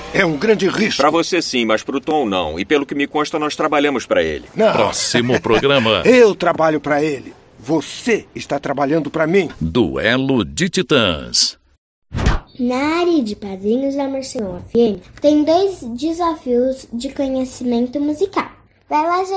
É um grande risco. Pra você sim, mas pro Tom não. E pelo que me consta, nós trabalhamos pra ele. Não. Próximo programa. Eu trabalho pra ele. Você está trabalhando pra mim. Duelo de Titãs. Na área de padrinhos da Marcelão FM, tem 2 desafios de conhecimento musical. Vai lá, gente.